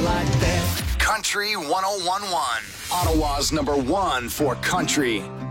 like that. Country 1011, Ottawa's #1 for country.